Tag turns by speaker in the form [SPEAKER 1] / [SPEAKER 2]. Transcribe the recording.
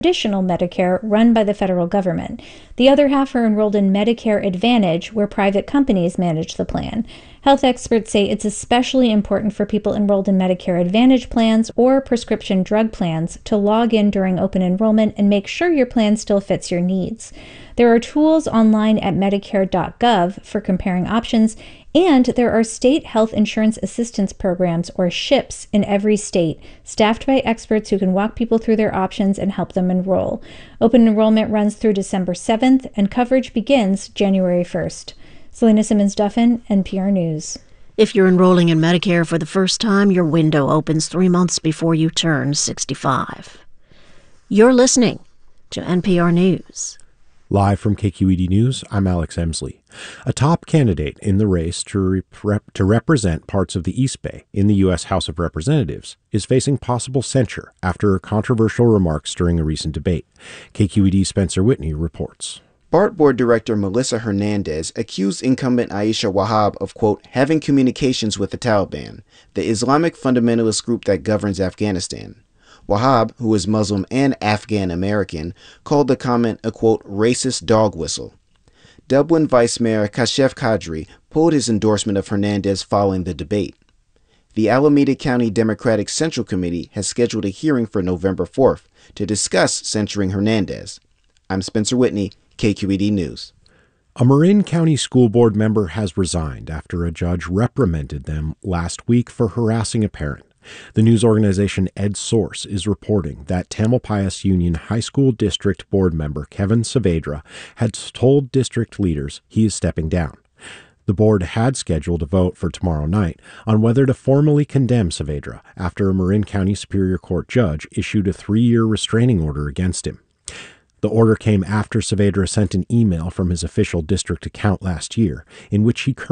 [SPEAKER 1] traditional Medicare run by the federal government. The other half are enrolled in Medicare Advantage, where private companies manage the plan. Health experts say it's especially important for people enrolled in Medicare Advantage plans or prescription drug plans to log in during open enrollment and make sure your plan still fits your needs. There are tools online at Medicare.gov for comparing options, and there are state health insurance assistance programs, or SHIPs, in every state, staffed by experts who can walk people through their options and help them enroll. Open enrollment runs through December 7th, and coverage begins January 1st. Selena Simmons-Duffin, NPR News.
[SPEAKER 2] If you're enrolling in Medicare for the first time, your window opens 3 months before you turn 65. You're listening to NPR News.
[SPEAKER 3] Live from KQED News, I'm Alex Emsley. A top candidate in the race to represent parts of the East Bay in the U.S. House of Representatives is facing possible censure after controversial remarks during a recent debate. KQED's Spencer Whitney reports.
[SPEAKER 4] BART Board Director Melissa Hernandez accused incumbent Aisha Wahab of, quote, having communications with the Taliban, the Islamic fundamentalist group that governs Afghanistan. Wahab, who is Muslim and Afghan-American, called the comment a, quote, racist dog whistle. Dublin Vice Mayor Kashef Kadri pulled his endorsement of Hernandez following the debate. The Alameda County Democratic Central Committee has scheduled a hearing for November 4th to discuss censuring Hernandez. I'm Spencer Whitney, KQED News.
[SPEAKER 3] A Marin County School Board member has resigned after a judge reprimanded them last week for harassing a parent. The news organization EdSource is reporting that Tamalpais Union High School District Board member Kevin Saavedra had told district leaders he is stepping down. The board had scheduled a vote for tomorrow night on whether to formally condemn Saavedra after a Marin County Superior Court judge issued a 3-year restraining order against him. The order came after Saavedra sent an email from his official district account last year in which he